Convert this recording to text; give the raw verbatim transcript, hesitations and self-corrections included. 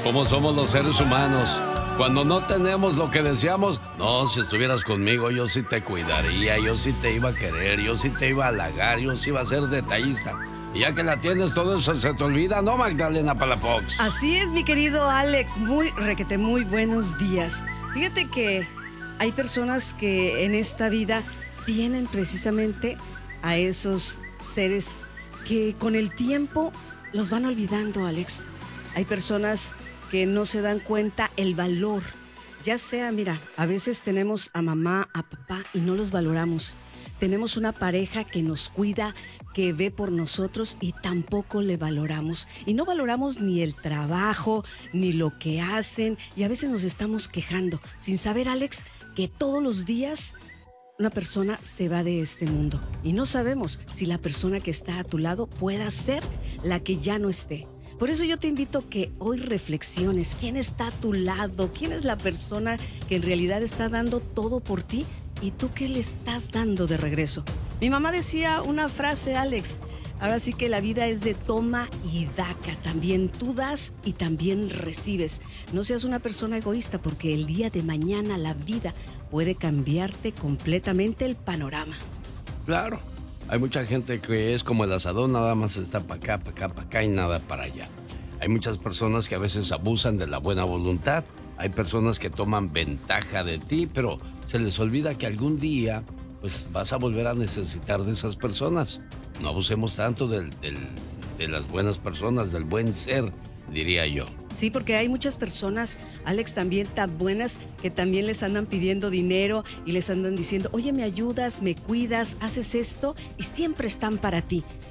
¿Cómo somos los seres humanos? Cuando no tenemos lo que deseamos, no, si estuvieras conmigo, yo sí te cuidaría, yo sí te iba a querer, yo sí te iba a halagar, yo sí iba a ser detallista. Y ya que la tienes, todo eso se te olvida, ¿no, Magdalena Palafox? Así es, mi querido Alex. Muy, requete, muy buenos días. Fíjate que hay personas que en esta vida tienen precisamente a esos seres que con el tiempo los van olvidando, Alex. Hay personas que no se dan cuenta el valor. Ya sea, mira, a veces tenemos a mamá, a papá y no los valoramos. Tenemos una pareja que nos cuida, que ve por nosotros y tampoco le valoramos. Y no valoramos ni el trabajo, ni lo que hacen. Y a veces nos estamos quejando, sin saber, Alex, que todos los días una persona se va de este mundo. Y no sabemos si la persona que está a tu lado pueda ser la que ya no esté. Por eso yo te invito a que hoy reflexiones. ¿Quién está a tu lado? ¿Quién es la persona que en realidad está dando todo por ti? ¿Y tú qué le estás dando de regreso? Mi mamá decía una frase, Alex. Ahora sí que la vida es de toma y daca. También tú das y también recibes. No seas una persona egoísta porque el día de mañana la vida puede cambiarte completamente el panorama. Claro. Hay mucha gente que es como el asadón, nada más está para acá, para acá, para acá y nada para allá. Hay muchas personas que a veces abusan de la buena voluntad. Hay personas que toman ventaja de ti, pero se les olvida que algún día pues vas a volver a necesitar de esas personas. No abusemos tanto del, del, de las buenas personas, del buen ser, diría yo. Sí, porque hay muchas personas, Alex, también tan buenas que también les andan pidiendo dinero y les andan diciendo, oye, me ayudas, me cuidas, haces esto y siempre están para ti.